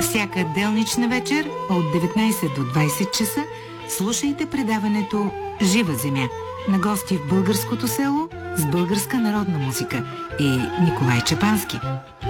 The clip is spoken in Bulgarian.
Всяка делнична вечер от 19 до 20 часа слушайте предаването «Жива земя» на гости в българското село с българска народна музика и Николай Чапански.